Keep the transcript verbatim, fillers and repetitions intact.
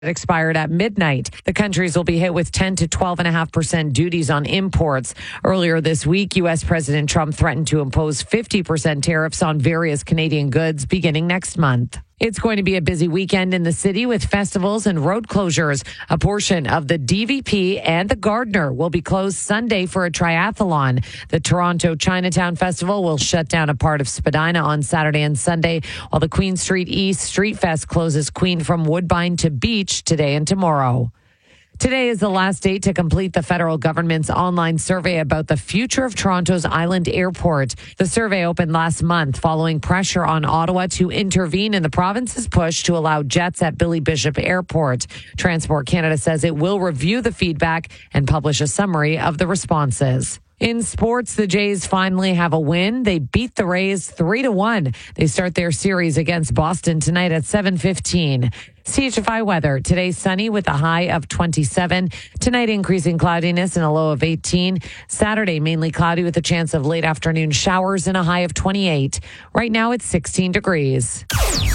expired at midnight. The countries will be hit with ten to twelve point five percent duties on imports. Earlier this week, U S. President Trump threatened to impose fifty percent tariffs on various Canadian goods beginning next month. It's going to be a busy weekend in the city with festivals and road closures. A portion of the D V P and the Gardiner will be closed Sunday for a triathlon. The Toronto Chinatown Festival will shut down a part of Spadina on Saturday and Sunday, while the Queen Street East Street Fest closes Queen from Woodbine to Beach today and tomorrow. Today is the last date to complete the federal government's online survey about the future of Toronto's Island Airport. The survey opened last month following pressure on Ottawa to intervene in the province's push to allow jets at Billy Bishop Airport. Transport Canada says it will review the feedback and publish a summary of the responses. In sports, the Jays finally have a win. They beat the Rays three to one. They start their series against Boston tonight at seven fifteen. C H F I weather. Today sunny with a high of twenty-seven. Tonight increasing cloudiness and a low of eighteen. Saturday mainly cloudy with a chance of late afternoon showers and a high of twenty-eight. Right now it's sixteen degrees.